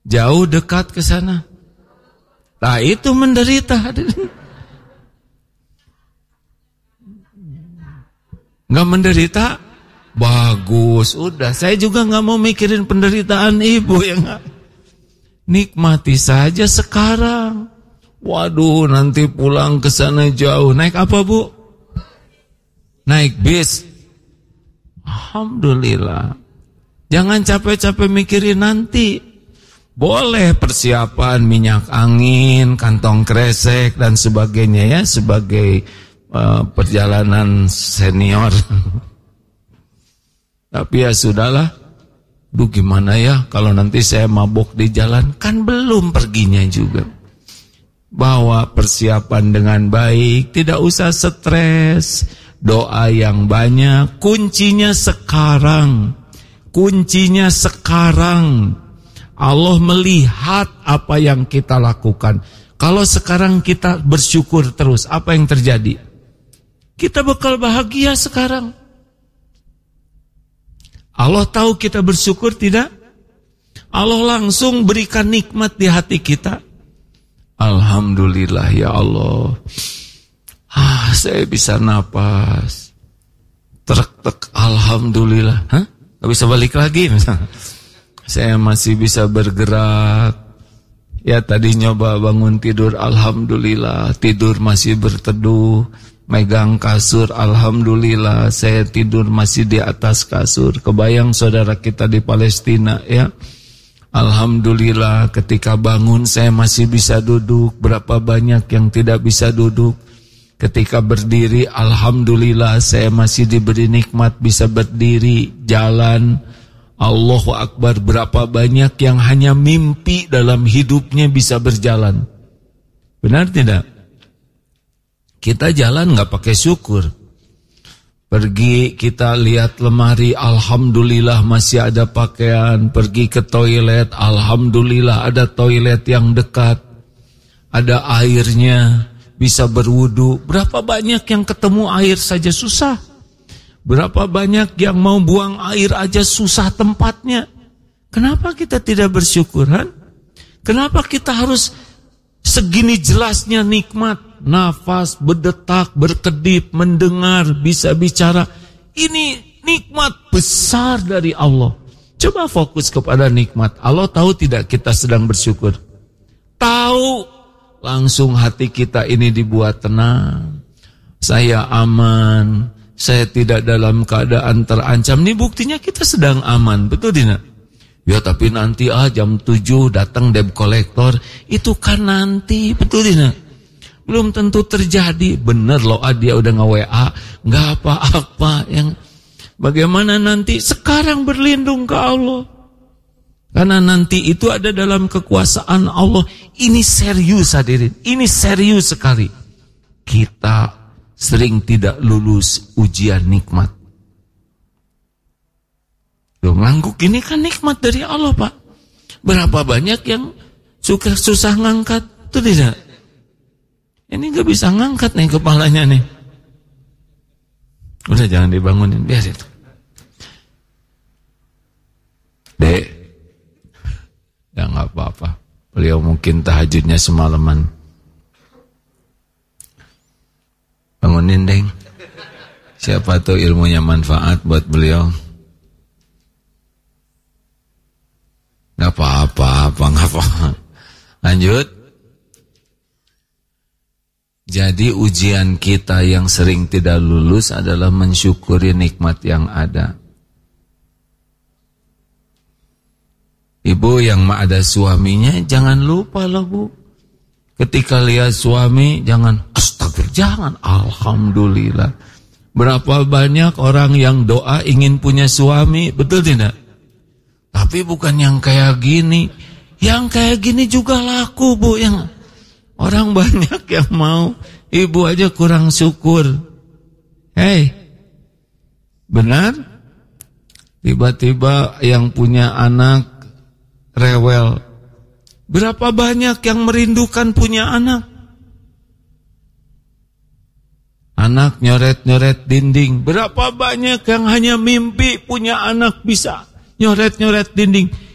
Jauh, dekat ke sana. Nah itu menderita. Nggak menderita? Bagus, udah. Saya juga nggak mau mikirin penderitaan ibu ya nggak. Nikmati saja sekarang. Waduh, nanti pulang ke sana jauh. Naik apa, Bu? Naik bis. Alhamdulillah. Jangan capek-capek mikirin nanti. Boleh persiapan minyak angin, kantong kresek dan sebagainya ya sebagai perjalanan senior. Tapi ya sudahlah. Duh gimana ya kalau nanti saya mabuk di jalan, kan belum perginya juga. Bawa persiapan dengan baik, tidak usah stres. Doa yang banyak, kuncinya sekarang. Kuncinya sekarang. Allah melihat apa yang kita lakukan. Kalau sekarang kita bersyukur terus, apa yang terjadi? Kita bakal bahagia sekarang. Allah tahu kita bersyukur tidak? Allah langsung berikan nikmat di hati kita. Alhamdulillah ya Allah. Saya bisa napas. Trek-trek alhamdulillah. Gak bisa balik lagi misalnya. Saya masih bisa bergerak. Ya tadi nyoba bangun tidur, alhamdulillah. Tidur masih berteduh. Megang kasur, alhamdulillah. Saya tidur masih di atas kasur. Kebayang saudara kita di Palestina ya. Alhamdulillah ketika bangun saya masih bisa duduk. Berapa banyak yang tidak bisa duduk. Ketika berdiri, alhamdulillah saya masih diberi nikmat bisa berdiri, jalan. Allahu Akbar, berapa banyak yang hanya mimpi dalam hidupnya bisa berjalan. Benar tidak? Kita jalan gak pakai syukur. Pergi kita lihat lemari, alhamdulillah masih ada pakaian. Pergi ke toilet, alhamdulillah ada toilet yang dekat. Ada airnya, bisa berwudu. Berapa banyak yang ketemu air saja susah. Berapa banyak yang mau buang air aja susah tempatnya. Kenapa kita tidak bersyukur? Kenapa kita harus segini jelasnya nikmat? Nafas, berdetak, berkedip, mendengar, bisa bicara. Ini nikmat besar dari Allah. Coba fokus kepada nikmat. Allah tahu tidak kita sedang bersyukur? Tahu. Langsung hati kita ini dibuat tenang. Saya aman. Saya tidak dalam keadaan terancam. Ini buktinya kita sedang aman. Betul tidak? Ya tapi nanti jam 7 datang debt collector. Itu kan nanti. Betul tidak? Belum tentu terjadi. Bener loh, dia udah nge-WA. Gak apa-apa. Bagaimana nanti? Sekarang berlindung ke Allah. Karena nanti itu ada dalam kekuasaan Allah. Ini serius hadirin. Ini serius sekali. Kita sering tidak lulus ujian nikmat. Loh, ngangguk ini kan nikmat dari Allah, Pak. Berapa banyak yang susah ngangkat. Itu tidak? Ini gak bisa ngangkat nih kepalanya nih. Udah jangan dibangunin, biar itu. Dek, ya gak apa-apa. Beliau mungkin tahajudnya semalaman. Bangunin, Deng. Siapa tuh ilmunya manfaat buat beliau. Gak apa-apa, gak apa-apa. Lanjut. Jadi ujian kita yang sering tidak lulus adalah mensyukuri nikmat yang ada. Ibu yang ada suaminya, jangan lupa loh Bu. Ketika lihat suami, jangan astagfirullah, jangan alhamdulillah. Berapa banyak orang yang doa ingin punya suami, betul tidak? Tapi bukan yang kayak gini. Yang kayak gini juga laku Bu, yang orang banyak yang mau, ibu aja kurang syukur. Hei, benar? Tiba-tiba yang punya anak rewel. Berapa banyak yang merindukan punya anak? Anak nyoret-nyoret dinding. Berapa banyak yang hanya mimpi punya anak bisa nyoret-nyoret dinding.